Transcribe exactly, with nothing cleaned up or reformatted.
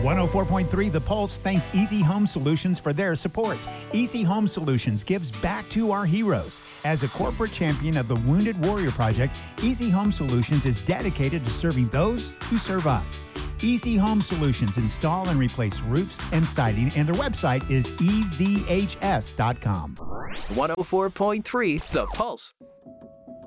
one oh four point three The Pulse thanks Easy Home Solutions for their support. Easy Home Solutions gives back to our heroes. As a corporate champion of the Wounded Warrior Project, Easy Home Solutions is dedicated to serving those who serve us. Easy Home Solutions install and replace roofs and siding, and their website is e z h s dot com. one oh four point three The Pulse.